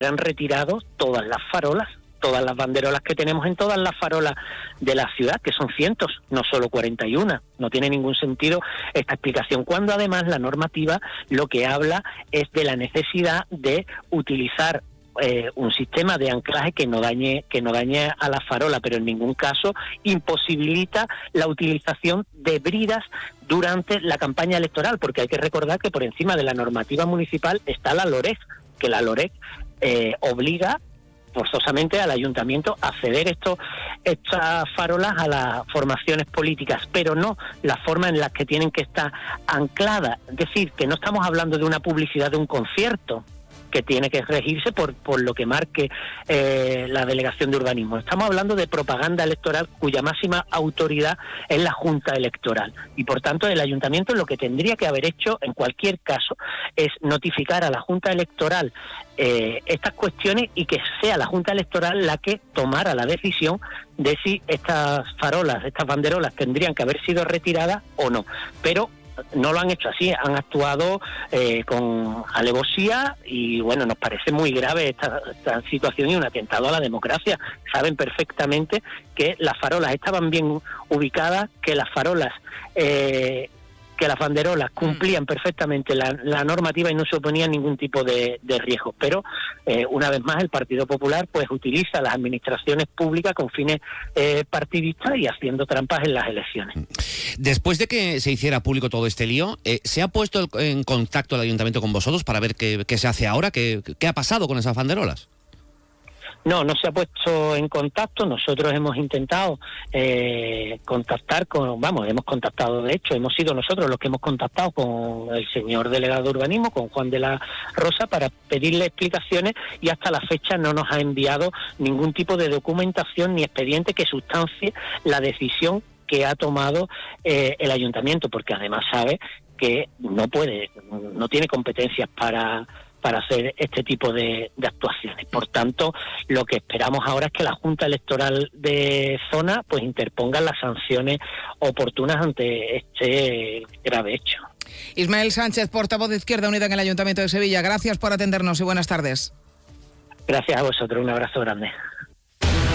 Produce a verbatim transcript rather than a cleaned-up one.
han retirado todas las farolas, todas las banderolas que tenemos en todas las farolas de la ciudad, que son cientos, no solo cuarenta y uno. No tiene ningún sentido esta explicación, cuando además la normativa lo que habla es de la necesidad de utilizar eh, un sistema de anclaje que no dañe que no dañe a la farola, pero en ningún caso imposibilita la utilización de bridas durante la campaña electoral, porque hay que recordar que por encima de la normativa municipal está la LOREC, que la LOREC eh, obliga forzosamente al ayuntamiento a ceder esto, estas farolas a las formaciones políticas, pero no la forma en la que tienen que estar ancladas. Es decir, que no estamos hablando de una publicidad de un concierto que tiene que regirse por, por lo que marque eh, la Delegación de Urbanismo. Estamos hablando de propaganda electoral cuya máxima autoridad es la Junta Electoral. Y por tanto el Ayuntamiento lo que tendría que haber hecho en cualquier caso es notificar a la Junta Electoral eh, estas cuestiones y que sea la Junta Electoral la que tomara la decisión de si estas farolas, estas banderolas tendrían que haber sido retiradas o no. Pero no lo han hecho así, han actuado eh, con alevosía y bueno, nos parece muy grave esta, esta situación y un atentado a la democracia. Saben perfectamente que las farolas estaban bien ubicadas, que las farolas, eh, que las banderolas cumplían perfectamente la, la normativa y no se oponía ningún tipo de, de riesgo. Pero eh, una vez más el Partido Popular pues utiliza las administraciones públicas con fines eh, partidistas y haciendo trampas en las elecciones. Después de que se hiciera público todo este lío, eh, ¿se ha puesto en contacto el Ayuntamiento con vosotros para ver qué, qué se hace ahora? ¿Qué, qué ha pasado con esas banderolas? No, no se ha puesto en contacto. Nosotros hemos intentado eh, contactar con, vamos, hemos contactado, de hecho, hemos sido nosotros los que hemos contactado con el señor delegado de urbanismo, con Juan de la Rosa, para pedirle explicaciones y hasta la fecha no nos ha enviado ningún tipo de documentación ni expediente que sustancie la decisión que ha tomado eh, el ayuntamiento, porque además sabe que no puede, no tiene competencias para para hacer este tipo de, de actuaciones. Por tanto, lo que esperamos ahora es que la Junta Electoral de Zona pues interponga las sanciones oportunas ante este grave hecho. Ismael Sánchez, portavoz de Izquierda Unida en el Ayuntamiento de Sevilla, gracias por atendernos y buenas tardes. Gracias a vosotros, un abrazo grande.